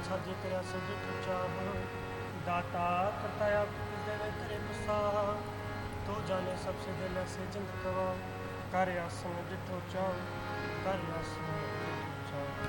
ਸਾਜੇ ਕਰਿਆ ਸਜੇ ਚਾਹ दाता करता आप देवे करे गुस्सा तो जाने सबसे दिल से जिंद कवा कर आसन डिठो चाह कर आसन डिठो चाह।